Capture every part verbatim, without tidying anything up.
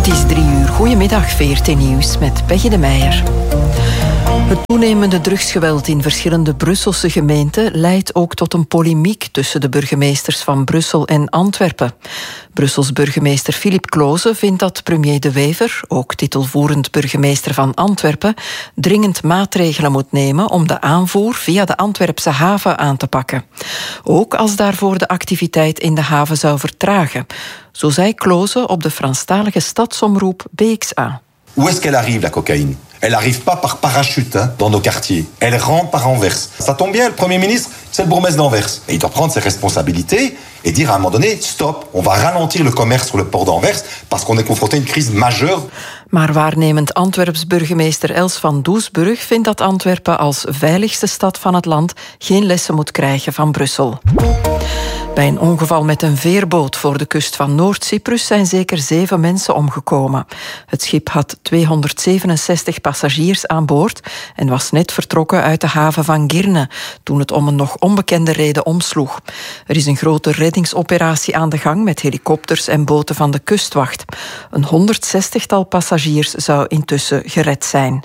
Het is drie uur. Goedemiddag, V R T Nieuws met Peggy de Meijer. Het toenemende drugsgeweld in verschillende Brusselse gemeenten leidt ook tot een polemiek tussen de burgemeesters van Brussel en Antwerpen. Brussels burgemeester Philippe Cloze vindt dat premier De Wever, ook titelvoerend burgemeester van Antwerpen, dringend maatregelen moet nemen om de aanvoer via de Antwerpse haven aan te pakken. Ook als daarvoor de activiteit in de haven zou vertragen. Zo zei Cloze op de Franstalige stadsomroep B X A. Où est-ce qu'elle arrive, la cocaïne? Elle arrive pas par parachute hein, dans nos quartiers. Elle rentre par Anvers. Ça tombe bien, le Premier ministre, c'est le bourgmestre d'Anvers. Et il doit prendre ses responsabilités et dire à un moment donné, stop, on va ralentir le commerce sur le port d'Anvers parce qu'on est confronté à une crise majeure. Maar waarnemend Antwerps burgemeester Els van Doesburg vindt dat Antwerpen als veiligste stad van het land geen lessen moet krijgen van Brussel. Bij een ongeval met een veerboot voor de kust van Noord-Cyprus zijn zeker zeven mensen omgekomen. Het schip had tweehonderdzevenenzestig passagiers aan boord en was net vertrokken uit de haven van Girne toen het om een nog onbekende reden omsloeg. Er is een grote reddingsoperatie aan de gang met helikopters en boten van de kustwacht. Een honderdzestigtal passagiers zou intussen gered zijn.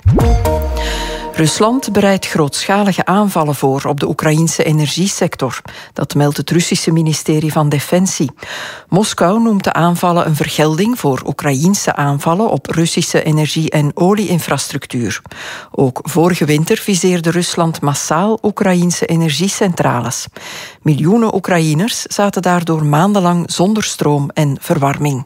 Rusland bereidt grootschalige aanvallen voor op de Oekraïense energiesector. Dat meldt het Russische ministerie van Defensie. Moskou noemt de aanvallen een vergelding voor Oekraïense aanvallen op Russische energie- en olie-infrastructuur. Ook vorige winter viseerde Rusland massaal Oekraïense energiecentrales. Miljoenen Oekraïners zaten daardoor maandenlang zonder stroom en verwarming.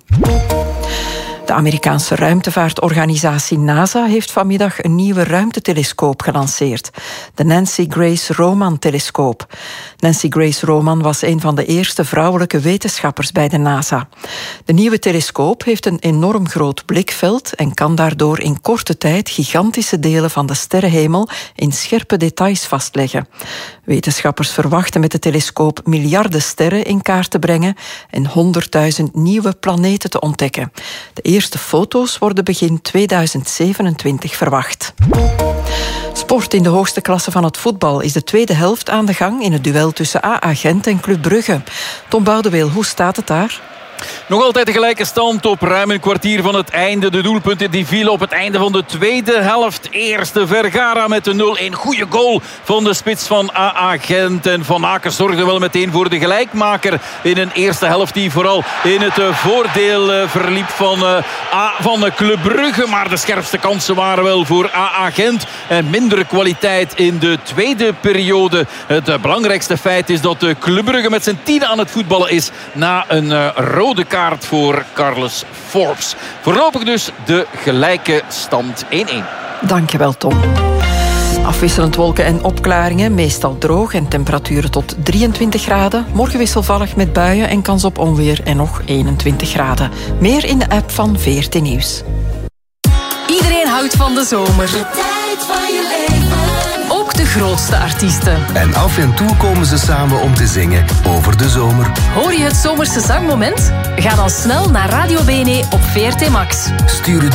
De Amerikaanse ruimtevaartorganisatie NASA heeft vanmiddag een nieuwe ruimtetelescoop gelanceerd. De Nancy Grace Roman-telescoop. Nancy Grace Roman was een van de eerste vrouwelijke wetenschappers bij de NASA. De nieuwe telescoop heeft een enorm groot blikveld en kan daardoor in korte tijd gigantische delen van de sterrenhemel in scherpe details vastleggen. Wetenschappers verwachten met de telescoop miljarden sterren in kaart te brengen en honderdduizend nieuwe planeten te ontdekken. De eerste foto's worden begin tweeduizend zevenentwintig verwacht. Sport in de hoogste klasse van het voetbal is de tweede helft aan de gang in het duel tussen A A Gent en Club Brugge. Tom Boudeweel, hoe staat het daar? Nog altijd de gelijke stand op ruim een kwartier van het einde. De doelpunten die vielen op het einde van de tweede helft. Eerste Vergara met de nul-een. Goeie goal van de spits van A A Gent. En Van Aken zorgde wel meteen voor de gelijkmaker in een eerste helft die vooral in het voordeel verliep van, uh, A, van Club Brugge. Maar de scherpste kansen waren wel voor A A Gent. En mindere kwaliteit in de tweede periode. Het belangrijkste feit is dat Club Brugge met zijn tiende aan het voetballen is na een uh, rode kaart voor Carlos Forbes. Voorlopig dus de gelijke stand één-één. Dankjewel, Tom. Afwisselend wolken en opklaringen, meestal droog en temperaturen tot drieëntwintig graden. Morgen wisselvallig met buien en kans op onweer en nog eenentwintig graden. Meer in de app van V R T Nieuws. Iedereen houdt van de zomer. De tijd van je leven. Ook de grootste artiesten. En af en toe komen ze samen om te zingen over de zomer. Hoor je het zomerse zangmoment? Ga dan snel naar Radio B N E op V R T Max. Stuur het